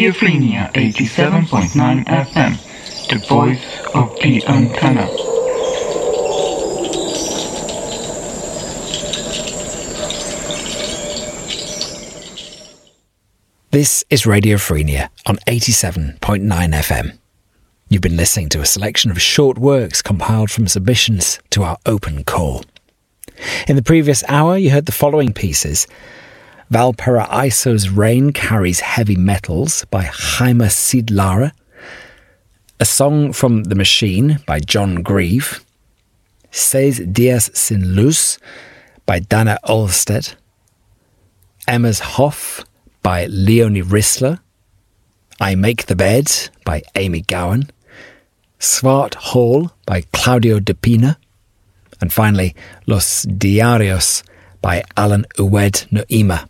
Radio Frenia 87.9 FM, the voice of the antenna. This is Radio Frenia on 87.9 FM. You've been listening to a selection of short works compiled from submissions to our open call. In the previous hour, you heard the following pieces: Valparaiso's Rain Carries Heavy Metals by Jaime Cid Lara, A Song from the Machine by John Grieve, Seis Dias Sin Luz by Dana Olsted, Emma's Hoff by Leonie Rissler, I Make the Bed by Amy Gowan, Swart Hall by Claudio De Pina, and finally Los Diarios by Alan Uwed Noima.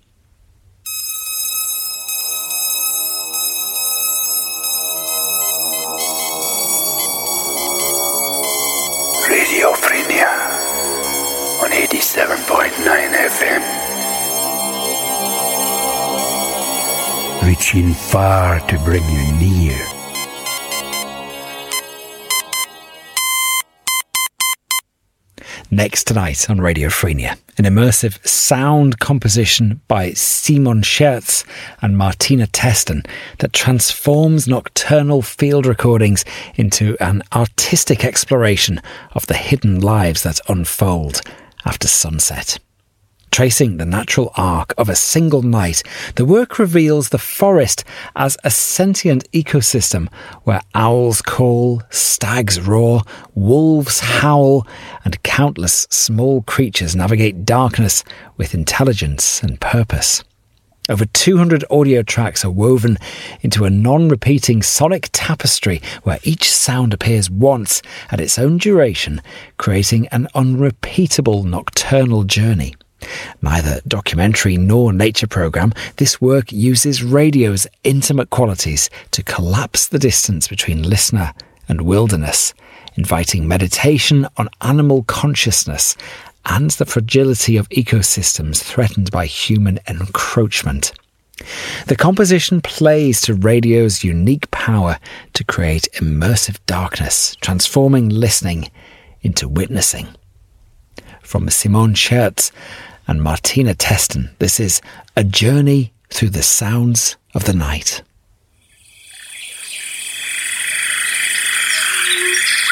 Radio Frenia on 87.9 FM. Reaching far to bring you near. Next tonight on Radio Frenia, an immersive sound composition by Simon Schertz and Martina Testen that transforms nocturnal field recordings into an artistic exploration of the hidden lives that unfold after sunset. Tracing the natural arc of a single night, the work reveals the forest as a sentient ecosystem where owls call, stags roar, wolves howl, and countless small creatures navigate darkness with intelligence and purpose. Over 200 audio tracks are woven into a non-repeating sonic tapestry where each sound appears once at its own duration, creating an unrepeatable nocturnal journey. Neither documentary nor nature programme, this work uses radio's intimate qualities to collapse the distance between listener and wilderness, inviting meditation on animal consciousness and the fragility of ecosystems threatened by human encroachment. The composition plays to radio's unique power to create immersive darkness, transforming listening into witnessing. From Simon Schertz and Martina Testen, this is A Journey Through the Sounds of the Night.